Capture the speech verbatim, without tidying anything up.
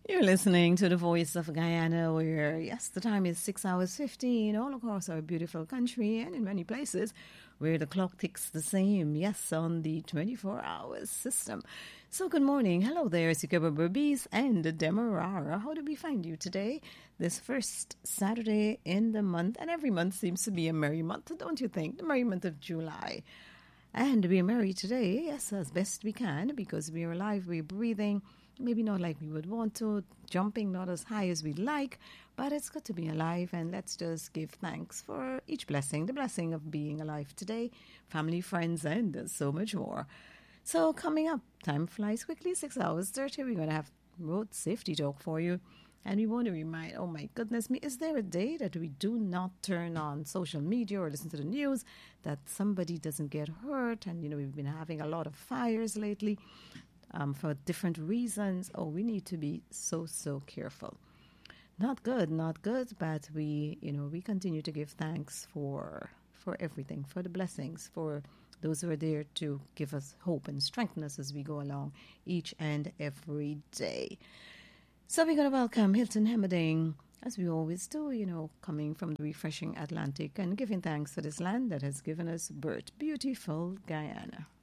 You're listening to the Voice of Guyana, where, yes, the time is six hours fifteen all across our beautiful country and in many places where the clock ticks the same, yes, on the twenty-four hours system. So, good morning. Hello there, Sikeba Berbice and Demerara. How do we find you today? This first Saturday in the month, and every month seems to be a merry month, don't you think? The merry month of July. And we're merry today, yes, as best we can, because we're alive, we're breathing. Maybe not like we would want to, jumping not as high as we'd like, but it's good to be alive, and let's just give thanks for each blessing, the blessing of being alive today, family, friends, and so much more. So coming up, time flies quickly, six hours thirty, we're going to have road safety talk for you, and we want to remind, oh my goodness me, is there a day that we do not turn on social media or listen to the news that somebody doesn't get hurt? And, you know, we've been having a lot of fires lately. Um, for different reasons. Oh, we need to be so, so careful. Not good, not good, but we, you know, we continue to give thanks for for everything, for the blessings, for those who are there to give us hope and strengthen us as we go along each and every day. So we're going to welcome Hilton Hemmerding, as we always do, you know, coming from the refreshing Atlantic and giving thanks for this land that has given us birth, beautiful Guyana.